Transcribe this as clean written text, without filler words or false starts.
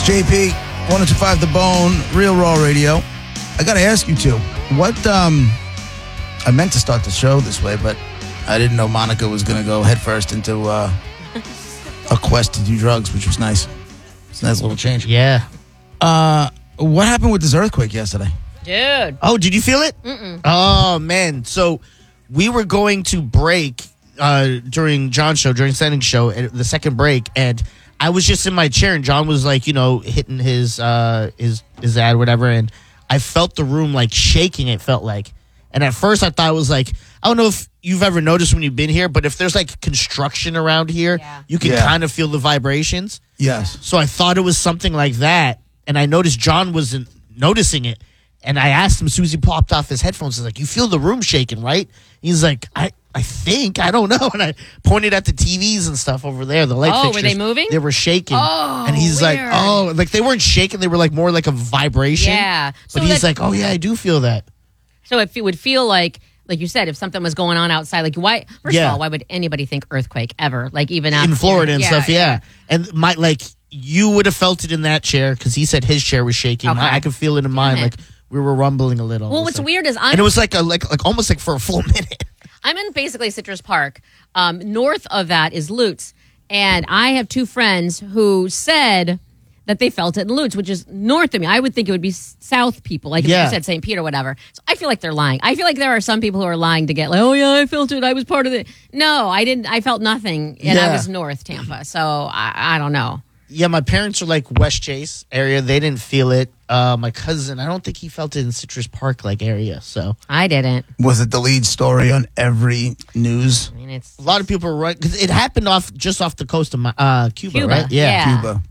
JP, 102.5 The Bone, Real Raw Radio. I got to ask you two, I meant to start the show this way, but I didn't know Monica was going to go headfirst into a quest to do drugs, which was nice. It's a nice little change. Yeah. What happened with this earthquake yesterday? Dude. Oh, did you feel it? Mm-mm. Oh, man. So we were going to break during John's show, during Sending's show, the second break, and I was just in my chair, and John was like, hitting his ad, whatever, and I felt the room like shaking. It felt like, and at first I thought it was like, I don't know if you've ever noticed when you've been here, but if there's like construction around here, you can kind of feel the vibrations. Yes. So I thought it was something like that, and I noticed John wasn't noticing it, and I asked him as soon as he popped off his headphones, I was like, "You feel the room shaking, right?" He's like, I think, I don't know. And I pointed at the TVs and stuff over there, the light fixtures. Were they moving? They were shaking. Oh, and he's weird. like they weren't shaking. They were like more like a vibration. Yeah. But he's like, oh, yeah, I do feel that. So it would feel like you said, if something was going on outside, like why? First of all, why would anybody think earthquake ever? Like even out in Florida and stuff, yeah. And you would have felt it in that chair because he said his chair was shaking. Okay. I could feel it in mine. Like we were rumbling a little. Well, what's weird is and it was like almost like for a full minute. I'm in basically Citrus Park. North of that is Lutz. And I have two friends who said that they felt it in Lutz, which is north of me. I would think it would be south people, like if you said St. Pete or whatever. So I feel like they're lying. I feel like there are some people who are lying to get like, oh, yeah, I felt it. I was part of it. No, I didn't. I felt nothing. And I was north Tampa. So I don't know. Yeah, my parents are like West Chase area. They didn't feel it. My cousin, I don't think he felt it in Citrus Park like area. So I didn't. Was it the lead story on every news? I mean, it's a lot of people were right because it happened just off the coast of Cuba, right? Yeah. Cuba.